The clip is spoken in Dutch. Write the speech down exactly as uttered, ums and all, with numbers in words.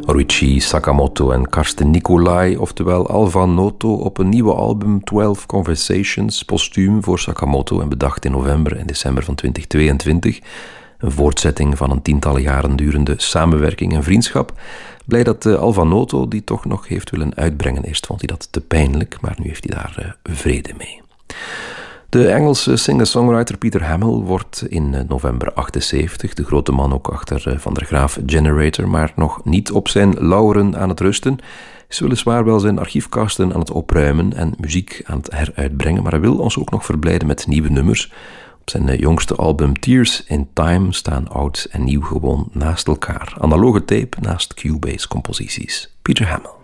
Ryuichi Sakamoto en Karsten Nicolai, oftewel Alva Noto, op een nieuwe album twaalf Conversations, postuum voor Sakamoto en bedacht in november en december van twintig tweeëntwintig. Een voortzetting van een tientallen jaren durende samenwerking en vriendschap. Blij dat uh, Alva Noto die toch nog heeft willen uitbrengen. Eerst vond hij dat te pijnlijk, maar nu heeft hij daar uh, vrede mee. De Engelse singer-songwriter Peter Hammill wordt in november achtenzeventig, de grote man ook achter Van der Graaf Generator, maar nog niet op zijn lauweren aan het rusten. Hij is weliswaar wel zijn archiefkasten aan het opruimen en muziek aan het heruitbrengen, maar hij wil ons ook nog verblijden met nieuwe nummers. Op zijn jongste album Tears in Time staan oud en nieuw gewoon naast elkaar. Analoge tape naast Cubase composities. Peter Hammill.